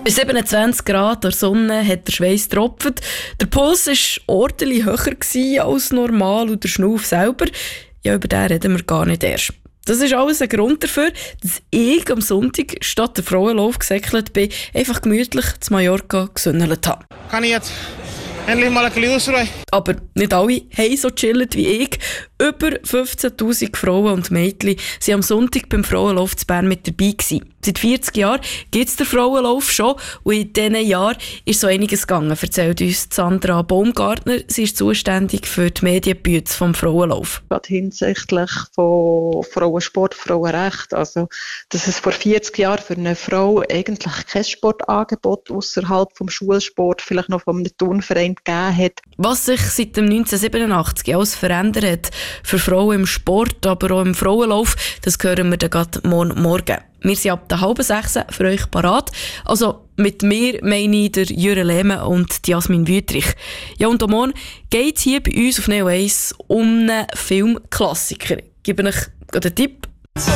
Bei 27 Grad der Sonne hat der Schweiß getropft. Der Puls war ordentlich höher als normal und der Schnuff selber, ja, über den reden wir gar nicht erst. Das ist alles ein Grund dafür, dass ich am Sonntag statt der Frauenlauf gesäckelt bin, einfach gemütlich zu Mallorca gesündelt habe. Kann ich jetzt endlich mal ein bisschen ausruhen? Aber nicht alle haben so chillt wie ich. Über 15'000 Frauen und Mädchen waren am Sonntag beim Frauenlauf zu Bern mit dabei gewesen. Seit 40 Jahren gibt es den Frauenlauf schon und in diesen Jahren ist so einiges gegangen, erzählt uns Sandra Baumgartner. Sie ist zuständig für die Medienbühne vom Frauenlauf. Gerade hinsichtlich von Frauensport, Frauenrecht, also dass es vor 40 Jahren für eine Frau eigentlich kein Sportangebot außerhalb vom Schulsport, vielleicht noch von einem Turnverein gegeben hat. Was sich seit dem 1987 alles verändert hat für Frauen im Sport, aber auch im Frauenlauf, das hören wir dann gerade morgen. Wir sind ab der 5:30 für euch parat. Also mit mir meine ich der Jürgen Lehmann und Jasmin Wüttrich. Ja, und morgen geht es hier bei uns auf Neo 1 um einen Filmklassiker. Ich gebe euch einen Tipp.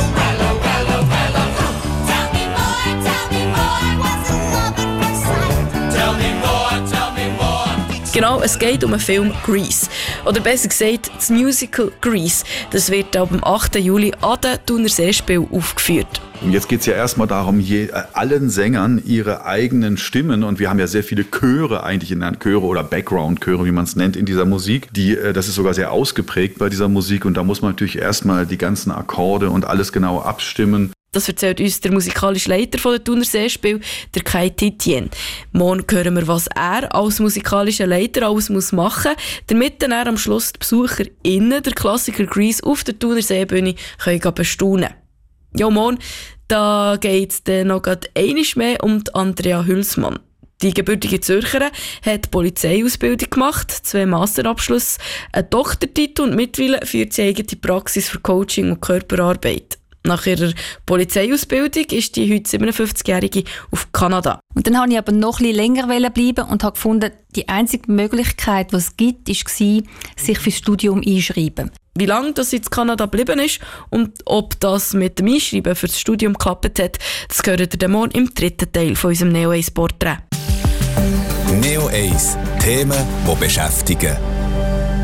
Genau, es geht um den Film Grease. Oder besser gesagt, das Musical Grease. Das wird ab dem 8. Juli an den Thunerseespielen aufgeführt. Jetzt geht es ja erstmal darum, allen Sängern ihre eigenen Stimmen, und wir haben ja sehr viele Chöre eigentlich Chöre oder Background-Chöre, wie man es nennt, in dieser Musik. Das ist sogar sehr ausgeprägt bei dieser Musik, und da muss man natürlich erstmal die ganzen Akkorde und alles genau abstimmen. Das erzählt uns der musikalische Leiter von der Thunerseespiel, der Kai Titien. Morgen hören wir, was er als musikalischer Leiter alles machen muss, damit dann am Schluss die BesucherInnen der Klassiker Grease auf der Thunerseebühne bestaunen können. Ja, morgen, da geht es dann noch einmal mehr um die Andrea Hülsmann. Die gebürtige Zürcherin hat Polizeiausbildung gemacht, 2 Masterabschlüsse, einen Doktortitel und mittlerweile führt sie eigene Praxis für Coaching und Körperarbeit. Nach ihrer Polizeiausbildung ist die heute 57-Jährige auf Kanada. Und dann wollte ich aber noch etwas länger bleiben und habe gefunden, die einzige Möglichkeit, die es gibt, war, sich fürs Studium einschreiben. Wie lange sie in Kanada geblieben ist und ob das mit dem Einschreiben für das Studium geklappt hat, das hört ihr morgen im 3. Teil von unserem Neo 1 Porträt. Neo 1 Themen, die beschäftigen.